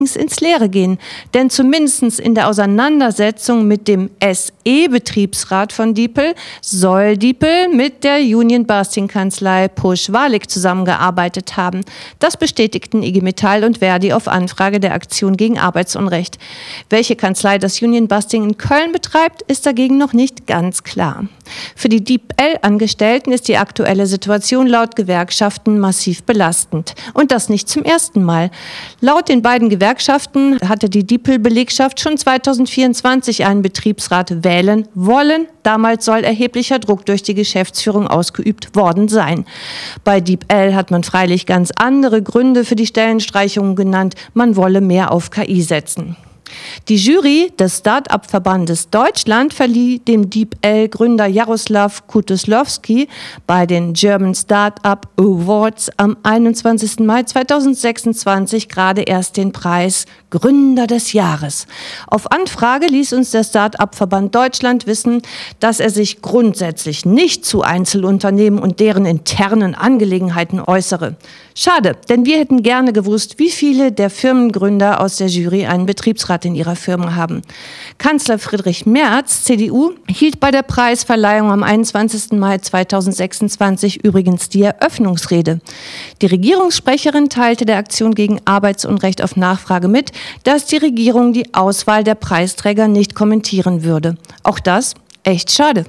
ins Leere gehen. Denn zumindest in der Auseinandersetzung mit dem SE-Betriebsrat von Diepel soll Diepel mit der Union-Busting-Kanzlei Pusch-Walik zusammengearbeitet haben. Das bestätigten IG Metall und Verdi auf Anfrage der Aktion gegen Arbeitsunrecht. Welche Kanzlei das Union-Busting in Köln betreibt, ist dagegen noch nicht ganz klar. Für die Diepel-Angestellten ist die aktuelle Situation laut Gewerkschaften massiv belastend. Und das nicht zum ersten Mal. Laut den beiden Gewerkschaften hatte die Diepel-Belegschaft schon 2024 einen Betriebsrat wählen wollen. Damals soll erheblicher Druck durch die Geschäftsführung ausgeübt worden sein. Bei Diepel hat man freilich ganz andere Gründe für die Stellenstreichungen genannt. Man wolle mehr auf KI setzen. Die Jury des Start-up-Verbandes Deutschland verlieh dem Diepel-Gründer Jaroslav Kuteslowski bei den German Start-up Awards am 21. Mai 2026 gerade erst den Preis Gründer des Jahres. Auf Anfrage ließ uns der Start-up-Verband Deutschland wissen, dass er sich grundsätzlich nicht zu Einzelunternehmen und deren internen Angelegenheiten äußere. Schade, denn wir hätten gerne gewusst, wie viele der Firmengründer aus der Jury einen Betriebsrat in ihrer Firma haben. Kanzler Friedrich Merz, CDU, hielt bei der Preisverleihung am 21. Mai 2026 übrigens die Eröffnungsrede. Die Regierungssprecherin teilte der Aktion gegen Arbeitsunrecht auf Nachfrage mit, dass die Regierung die Auswahl der Preisträger nicht kommentieren würde. Auch das echt schade.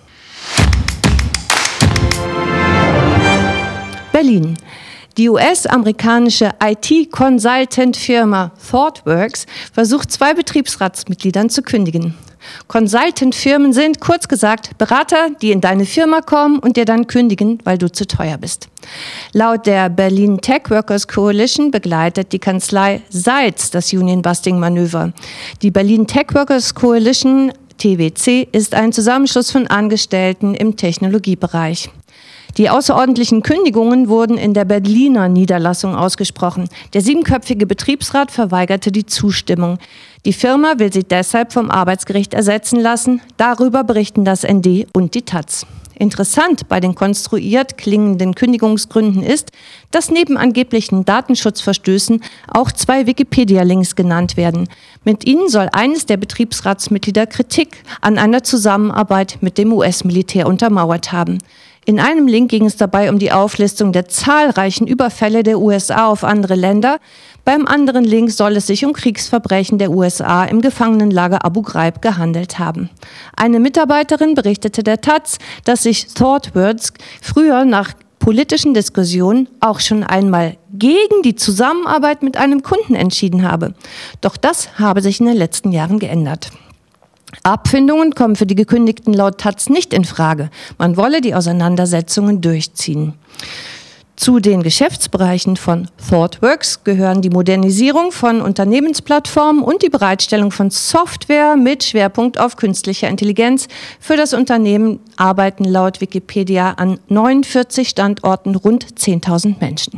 Berlin. Die US-amerikanische IT-Consultant-Firma ThoughtWorks versucht 2 Betriebsratsmitgliedern zu kündigen. Consultant-Firmen sind, kurz gesagt, Berater, die in deine Firma kommen und dir dann kündigen, weil du zu teuer bist. Laut der Berlin Tech Workers Coalition begleitet die Kanzlei Seitz das Union-Busting-Manöver. Die Berlin Tech Workers Coalition, TWC, ist ein Zusammenschluss von Angestellten im Technologiebereich. Die außerordentlichen Kündigungen wurden in der Berliner Niederlassung ausgesprochen. Der 7-köpfige Betriebsrat verweigerte die Zustimmung. Die Firma will sie deshalb vom Arbeitsgericht ersetzen lassen. Darüber berichten das ND und die taz. Interessant bei den konstruiert klingenden Kündigungsgründen ist, dass neben angeblichen Datenschutzverstößen auch 2 Wikipedia-Links genannt werden. Mit ihnen soll eines der Betriebsratsmitglieder Kritik an einer Zusammenarbeit mit dem US-Militär untermauert haben. In einem Link ging es dabei um die Auflistung der zahlreichen Überfälle der USA auf andere Länder. Beim anderen Link soll es sich um Kriegsverbrechen der USA im Gefangenenlager Abu Ghraib gehandelt haben. Eine Mitarbeiterin berichtete der taz, dass sich ThoughtWorks früher nach politischen Diskussionen auch schon einmal gegen die Zusammenarbeit mit einem Kunden entschieden habe. Doch das habe sich in den letzten Jahren geändert. Abfindungen kommen für die Gekündigten laut taz nicht in Frage. Man wolle die Auseinandersetzungen durchziehen. Zu den Geschäftsbereichen von ThoughtWorks gehören die Modernisierung von Unternehmensplattformen und die Bereitstellung von Software mit Schwerpunkt auf künstlicher Intelligenz. Für das Unternehmen arbeiten laut Wikipedia an 49 Standorten rund 10.000 Menschen.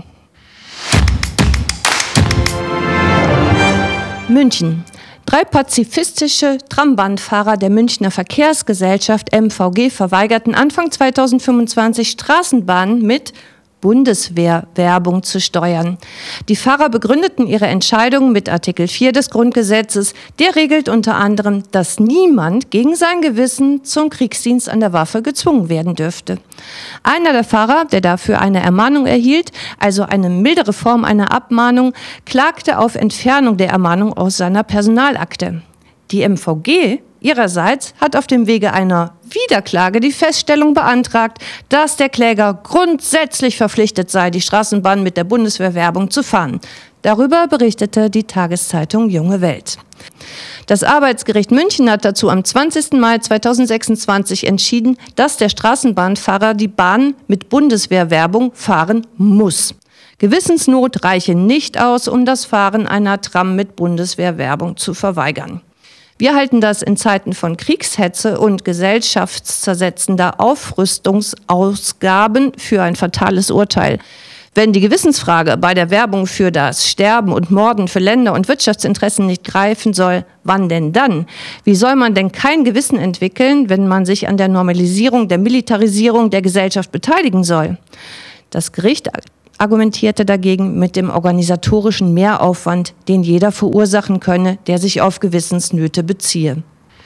München. 3 pazifistische Trambahnfahrer der Münchner Verkehrsgesellschaft MVG verweigerten Anfang 2025 Straßenbahnen mit Bundeswehrwerbung zu steuern. Die Fahrer begründeten ihre Entscheidung mit Artikel 4 des Grundgesetzes. Der regelt unter anderem, dass niemand gegen sein Gewissen zum Kriegsdienst an der Waffe gezwungen werden dürfte. Einer der Fahrer, der dafür eine Ermahnung erhielt, also eine mildere Form einer Abmahnung, klagte auf Entfernung der Ermahnung aus seiner Personalakte. Die MVG ihrerseits hat auf dem Wege einer Wiederklage die Feststellung beantragt, dass der Kläger grundsätzlich verpflichtet sei, die Straßenbahn mit der Bundeswehrwerbung zu fahren. Darüber berichtete die Tageszeitung Junge Welt. Das Arbeitsgericht München hat dazu am 20. Mai 2026 entschieden, dass der Straßenbahnfahrer die Bahn mit Bundeswehrwerbung fahren muss. Gewissensnot reiche nicht aus, um das Fahren einer Tram mit Bundeswehrwerbung zu verweigern. Wir halten das in Zeiten von Kriegshetze und gesellschaftszersetzender Aufrüstungsausgaben für ein fatales Urteil. Wenn die Gewissensfrage bei der Werbung für das Sterben und Morden für Länder- und Wirtschaftsinteressen nicht greifen soll, wann denn dann? Wie soll man denn kein Gewissen entwickeln, wenn man sich an der Normalisierung, der Militarisierung der Gesellschaft beteiligen soll? Das Gericht argumentierte dagegen mit dem organisatorischen Mehraufwand, den jeder verursachen könne, der sich auf Gewissensnöte beziehe.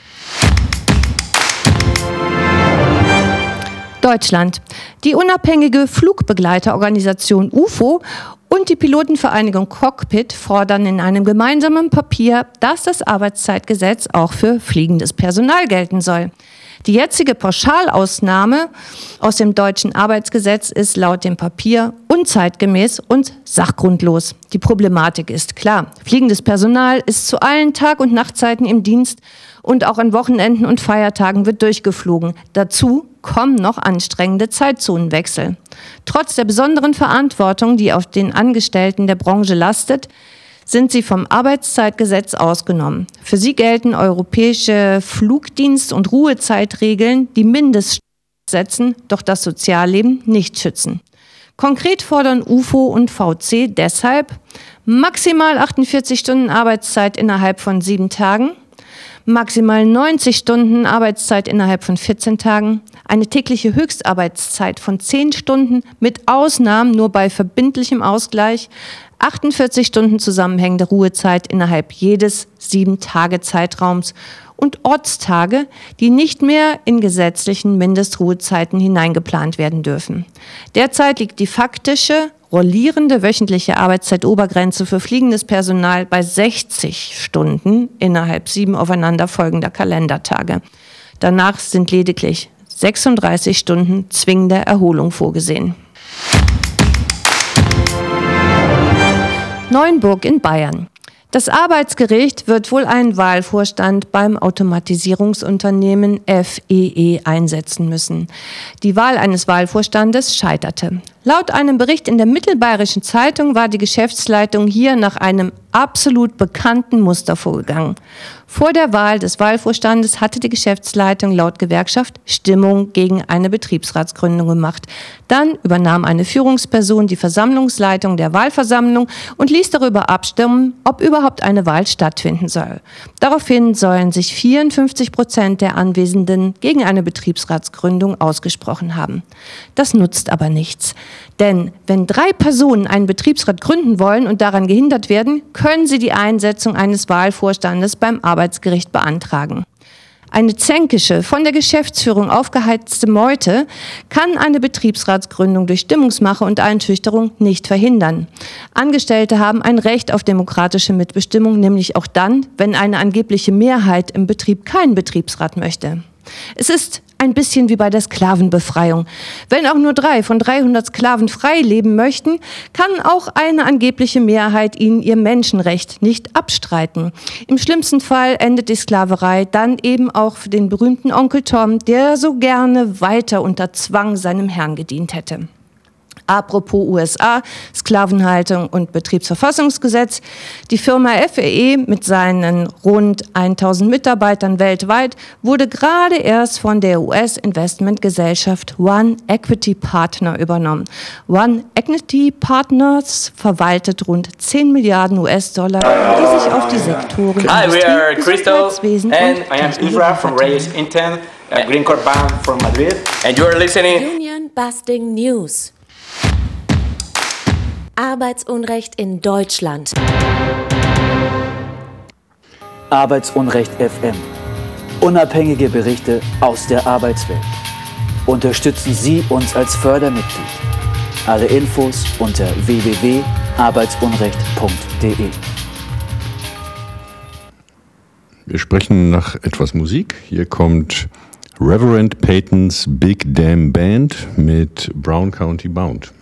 Deutschland. Die unabhängige Flugbegleiterorganisation UFO und die Pilotenvereinigung Cockpit fordern in einem gemeinsamen Papier, dass das Arbeitszeitgesetz auch für fliegendes Personal gelten soll. Die jetzige Pauschalausnahme aus dem deutschen Arbeitsgesetz ist laut dem Papier unzeitgemäß und sachgrundlos. Die Problematik ist klar. Fliegendes Personal ist zu allen Tag- und Nachtzeiten im Dienst und auch an Wochenenden und Feiertagen wird durchgeflogen. Dazu kommen noch anstrengende Zeitzonenwechsel. Trotz der besonderen Verantwortung, die auf den Angestellten der Branche lastet, sind sie vom Arbeitszeitgesetz ausgenommen. Für sie gelten europäische Flugdienst- und Ruhezeitregeln, die Mindeststandards setzen, doch das Sozialleben nicht schützen. Konkret fordern UFO und VC deshalb maximal 48 Stunden Arbeitszeit innerhalb von 7 Tagen, maximal 90 Stunden Arbeitszeit innerhalb von 14 Tagen, eine tägliche Höchstarbeitszeit von 10 Stunden mit Ausnahmen nur bei verbindlichem Ausgleich, 48 Stunden zusammenhängende Ruhezeit innerhalb jedes 7-Tage-Zeitraums und Ortstage, die nicht mehr in gesetzlichen Mindestruhezeiten hineingeplant werden dürfen. Derzeit liegt die faktische, rollierende wöchentliche Arbeitszeitobergrenze für fliegendes Personal bei 60 Stunden innerhalb 7 aufeinanderfolgender Kalendertage. Danach sind lediglich 36 Stunden zwingender Erholung vorgesehen. Neuenburg in Bayern. Das Arbeitsgericht wird wohl einen Wahlvorstand beim Automatisierungsunternehmen FEE einsetzen müssen. Die Wahl eines Wahlvorstandes scheiterte. Laut einem Bericht in der Mittelbayerischen Zeitung war die Geschäftsleitung hier nach einem absolut bekannten Muster vorgegangen. Vor der Wahl des Wahlvorstandes hatte die Geschäftsleitung laut Gewerkschaft Stimmung gegen eine Betriebsratsgründung gemacht. Dann übernahm eine Führungsperson die Versammlungsleitung der Wahlversammlung und ließ darüber abstimmen, ob überhaupt eine Wahl stattfinden soll. Daraufhin sollen sich 54% der Anwesenden gegen eine Betriebsratsgründung ausgesprochen haben. Das nutzt aber nichts. Denn wenn 3 Personen einen Betriebsrat gründen wollen und daran gehindert werden, können sie die Einsetzung eines Wahlvorstandes beim Arbeitsgericht beantragen. Eine zänkische, von der Geschäftsführung aufgeheizte Meute kann eine Betriebsratsgründung durch Stimmungsmache und Einschüchterung nicht verhindern. Angestellte haben ein Recht auf demokratische Mitbestimmung, nämlich auch dann, wenn eine angebliche Mehrheit im Betrieb keinen Betriebsrat möchte. Es ist ein bisschen wie bei der Sklavenbefreiung. Wenn auch nur 3 von 300 Sklaven frei leben möchten, kann auch eine angebliche Mehrheit ihnen ihr Menschenrecht nicht abstreiten. Im schlimmsten Fall endet die Sklaverei dann eben auch für den berühmten Onkel Tom, der so gerne weiter unter Zwang seinem Herrn gedient hätte. Apropos USA, Sklavenhaltung und Betriebsverfassungsgesetz. Die Firma FEE mit seinen rund 1000 Mitarbeitern weltweit wurde gerade erst von der US-Investmentgesellschaft One Equity Partner übernommen. One Equity Partners verwaltet rund 10 Milliarden US-Dollar, die sich auf die Sektoren Industrie, Gesundheitswesen and I am Isra from Reyes Inten, a Green Corp band from Madrid. And you are listening Union Busting News. Arbeitsunrecht in Deutschland. Arbeitsunrecht FM. Unabhängige Berichte aus der Arbeitswelt. Unterstützen Sie uns als Fördermitglied. Alle Infos unter www.arbeitsunrecht.de. Wir sprechen nach etwas Musik. Hier kommt Reverend Peyton's Big Damn Band mit Brown County Bound.